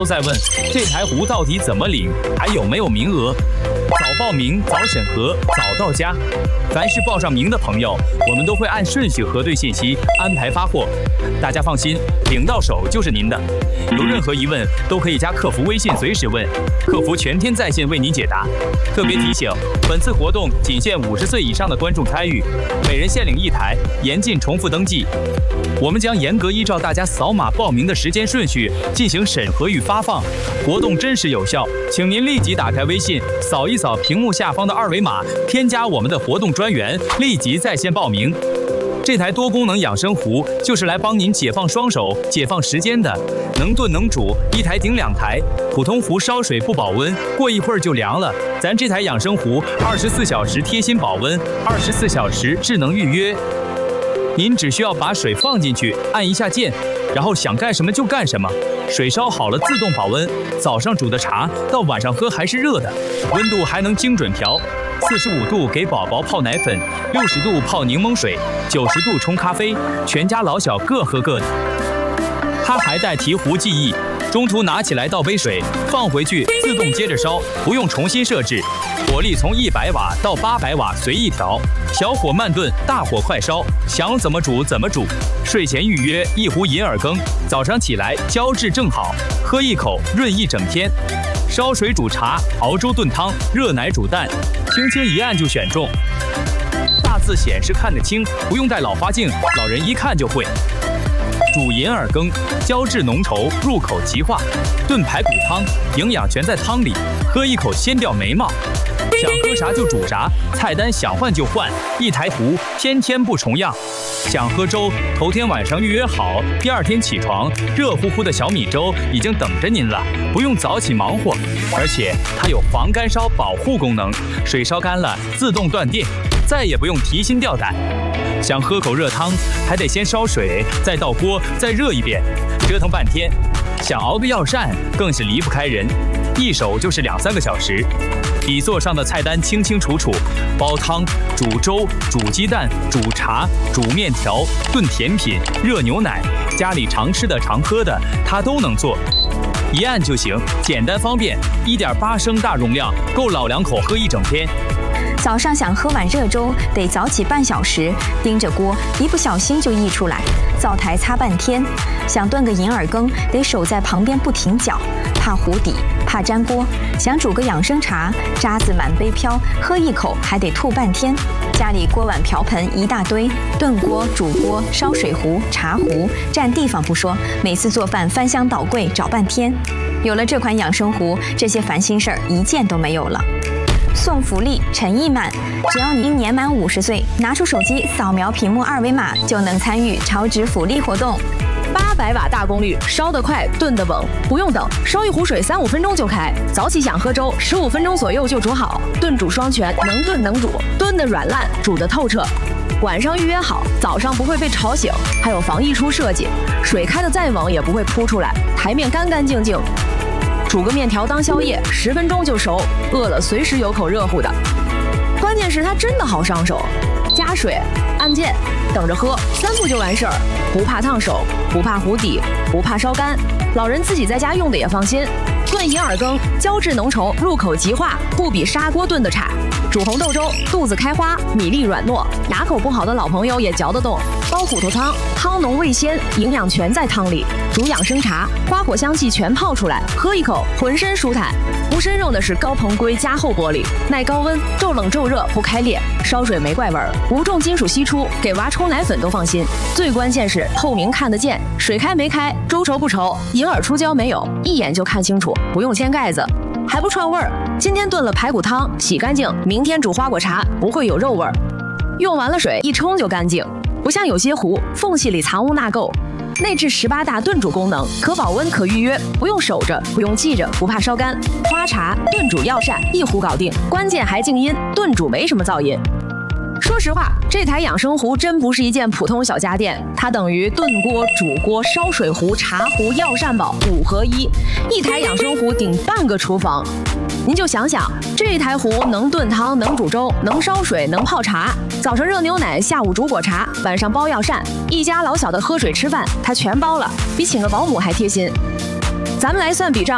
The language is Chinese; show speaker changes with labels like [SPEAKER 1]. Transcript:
[SPEAKER 1] 都在问这台壶到底怎么领，还有没有名额？早报名、早审核、早到家。凡是报上名的朋友，我们都会按顺序核对信息，安排发货。大家放心，领到手就是您的。有任何疑问都可以加客服微信随时问，客服全天在线为您解答。特别提醒，本次活动仅限50岁以上的观众参与，每人限领1台，严禁重复登记。我们将严格依照大家扫码报名的时间顺序进行审核与发放，活动真实有效，请您立即打开微信，扫一扫屏幕下方的2维码，添加我们的活动专员，立即在线报名。这台多功能养生壶就是来帮您解放双手、解放时间的，能炖能煮，1台顶2台。普通壶烧水不保温，过一会儿就凉了。咱这台养生壶24小时贴心保温，24小时智能预约。您只需要把水放进去，按一下键，然后想干什么就干什么。水烧好了自动保温，早上煮的茶到晚上喝还是热的，温度还能精准调。45度给宝宝泡奶粉，60度泡柠檬水，90度冲咖啡，全家老小各喝各的。它还带提壶记忆，中途拿起来倒杯水，放回去自动接着烧，不用重新设置。火力从100瓦到800瓦随意调，小火慢炖，大火快烧，想怎么煮怎么煮。睡前预约1壶银耳羹，早上起来胶质正好，喝一口润一整天。烧水煮茶，熬粥炖汤，热奶煮蛋，轻轻一按就选中。大字显示看得清，不用带老花镜，老人一看就会。煮银耳羹，胶质浓稠，入口即化；炖排骨汤，营养全在汤里，喝一口先掉眉毛。想喝啥就煮啥，菜单想换就换，一台壶，天天不重样。想喝粥，头天晚上预约好，第2天起床，热乎乎的小米粥已经等着您了，不用早起忙活。而且它有防干烧保护功能，水烧干了自动断电，再也不用提心吊胆。想喝口热汤，还得先烧水，再倒锅，再热一遍，折腾半天。想熬个药膳，更是离不开人，一手就是2-3个小时。底座上的菜单清清楚楚，煲汤、煮粥、煮鸡蛋、煮茶、煮面条、炖甜品、热牛奶，家里常吃的常喝的，它都能做。一按就行，简单方便，1.8升大容量，够老2口喝一整天。
[SPEAKER 2] 早上想喝碗热粥，得早起半小时，盯着锅，一不小心就溢出来，灶台擦半天。想炖个银耳羹，得守在旁边不停搅，怕糊底，怕粘锅。想煮个养生茶，渣子满杯飘，喝一口还得吐半天。家里锅碗瓢盆一大堆，炖锅、煮锅、烧水壶、茶壶，占地方不说，每次做饭翻箱倒柜找半天。有了这款养生壶，这些烦心事儿一件都没有了。送福利，诚意满！只要您年满50岁，拿出手机扫描屏幕2维码，就能参与超值福利活动。
[SPEAKER 3] 800瓦大功率，烧得快，炖得稳，不用等，烧一壶水3-5分钟就开。早起想喝粥，15分钟左右就煮好，炖煮双全，能炖能煮，炖得软烂，煮得透彻。晚上预约好，早上不会被吵醒，还有防溢出设计，水开得再猛也不会扑出来，台面干干净净。煮个面条当宵夜，10分钟就熟，饿了随时有口热乎的。关键是它真的好上手，加水、按键、等着喝，3步就完事儿，不怕烫手，不怕糊底，不怕烧干，老人自己在家用的也放心。炖银耳羹，胶质浓稠，入口即化，不比砂锅炖的差。煮红豆粥，肚子开花，米粒软糯，牙口不好的老朋友也嚼得动。煲骨头汤，汤浓味鲜，营养全在汤里。煮养生茶，花果香气全泡出来，喝一口浑身舒坦。不渗肉的是高硼硅加厚玻璃，耐高温，骤冷骤热不开裂，烧水没怪味儿，无重金属析出，给娃冲奶粉都放心。最关键是透明看得见，水开没开，粥稠不稠，银耳出胶没有，一眼就看清楚，不用掀盖子。还不串味儿，今天炖了排骨汤，洗干净，明天煮花果茶，不会有肉味儿。用完了水一冲就干净，不像有些壶缝隙里藏污纳垢。内置18大炖煮功能，可保温可预约，不用守着，不用记着，不怕烧干。花茶、炖煮药膳一壶搞定，关键还静音，炖煮没什么噪音。说实话，这台养生壶真不是一件普通小家电，它等于炖锅、煮锅、烧水壶、茶壶、药膳宝5合1，一台养生壶顶半个厨房。您就想想，这台壶能炖汤，能煮粥，能烧水，能泡茶，早上热牛奶，下午煮果茶，晚上煲药膳，一家老小的喝水吃饭，它全包了，比请个保姆还贴心。咱们来算笔账，